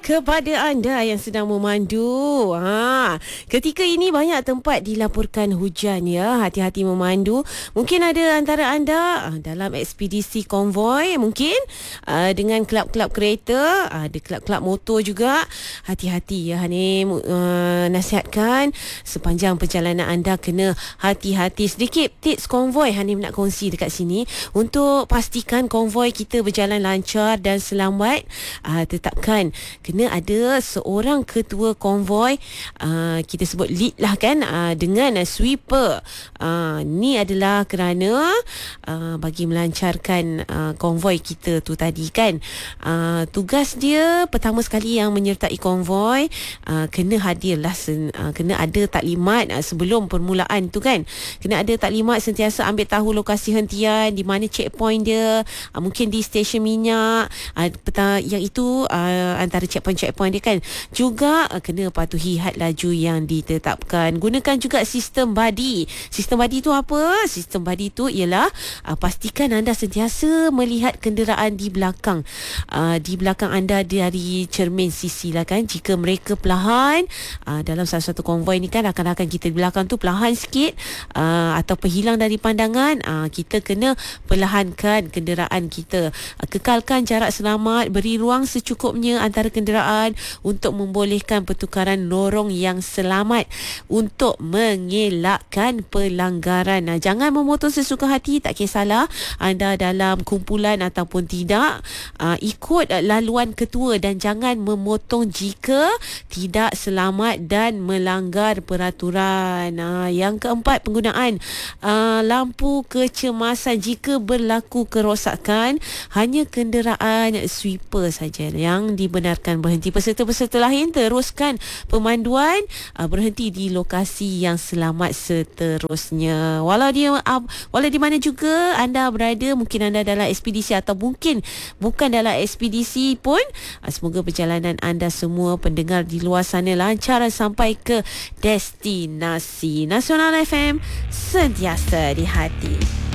kepada anda yang sedang memandu. Ketika ini banyak tempat dilaporkan hujan ya. Hati-hati memandu. Mungkin ada antara anda dalam ekspedisi konvoi, mungkin dengan kelab-kelab kereta, ada kelab-kelab motor juga. Hati-hati ya ni, nasihatkan sepanjang perjalanan anda kena hati-hati. Sedikit tips konvoi Hanim nak kongsi dekat sini untuk pastikan konvoi kita berjalan lancar dan selamat. Tetapkan kena ada seorang ketua konvoi, kita sebut lead lah kan, dengan sweeper. Ni adalah kerana bagi melancarkan konvoi kita tu tadi kan. Tugas dia pertama sekali yang menyertai konvoi, kena hadirlah, kena ada taklimat sebelum permulaan tu kan. Kena ada taklimat, sentiasa ambil tahu lokasi hentian, di mana checkpoint dia, mungkin di stesen minyak, yang itu antara checkpoint dia kan. Juga kena patuhi had laju yang ditetapkan. Gunakan juga sistem body. Sistem body tu apa? Sistem body tu ialah pastikan anda sentiasa melihat kenderaan di belakang. Di belakang anda dari cermin sisi lah kan. Jika mereka perlahan, dalam salah satu konvoi ni kan, akan kita di belakang tu perlahan sikit atau hilang dari pandangan, kita kena perlahankan kenderaan kita. Kekalkan jarak selamat, beri ruang secukupnya antara kenderaan untuk membolehkan pertukaran lorong yang selamat untuk mengelakkan pelanggaran. Jangan memotong sesuka hati, tak kisahlah anda dalam kumpulan ataupun tidak. Ikut laluan ketua dan jangan memotong jika tidak selamat dan melanggar peraturan. Yang keempat, penggunaan lampu kecemasan. Jika berlaku kerosakan, hanya kenderaan sweeper saja yang dibenarkan berhenti. Peserta-peserta lain teruskan pemanduan, berhenti di lokasi yang selamat seterusnya. Walau di mana juga anda berada, mungkin anda dalam ekspedisi atau mungkin bukan dalam ekspedisi pun, semoga perjalanan anda semua pendengar di luar sana lancar sampai ke destinasi. Nasional FM, sentiasa di hati.